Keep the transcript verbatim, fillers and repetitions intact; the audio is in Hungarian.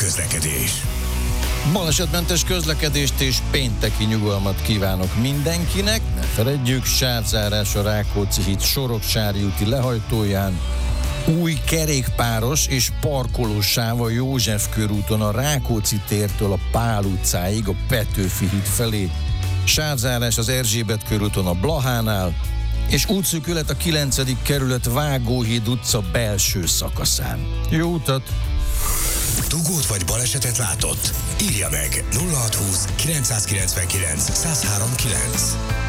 közlekedés. Balesetmentes közlekedést és pénteki nyugalmat kívánok mindenkinek. Ne feledjük, sávzárás a Rákóczi híd Soroksári úti lehajtóján, új kerékpáros és parkolósáv a József körúton a Rákóczi tértől a Pál utcáig, a Petőfi híd felé, sávzárás az Erzsébet körúton a Blahánál, és útszűkület a kilencedik kerület Vágóhíd utca belső szakaszán. Jó utat! Dugót vagy balesetet látott? Írja meg nulla hat húsz kilencszázkilencvenkilenc száz három kilenc.